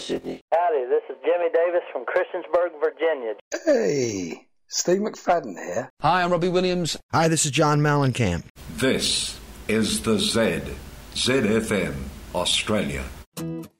Sydney. Howdy, this is Jimmy Davis from Christiansburg, Virginia. Hey, Steve McFadden here. Hi, I'm Robbie Williams. Hi, this is John Mellencamp. This is the ZFM Australia.